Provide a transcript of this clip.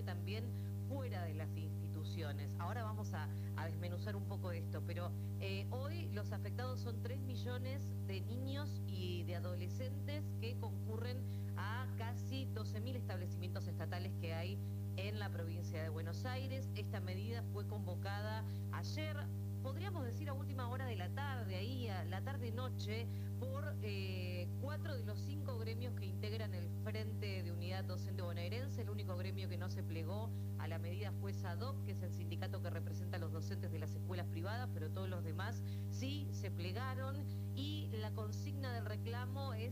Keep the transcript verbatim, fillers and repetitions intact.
que también fuera de las instituciones. Ahora vamos a, a desmenuzar un poco esto, pero eh, hoy los afectados son tres millones de niños y de adolescentes que concurren a casi doce mil establecimientos estatales que hay en la provincia de Buenos Aires. Esta medida fue convocada ayer, podríamos decir a última hora de la tarde, ahí a la tarde-noche, por eh, cuatro de los cinco gremios que integran el Frente de Unidad Docente Bonaerense. El único gremio que no se plegó a la medida fue SADOC, que es el sindicato que representa a los docentes de las escuelas privadas, pero todos los demás sí se plegaron, y la consigna del reclamo es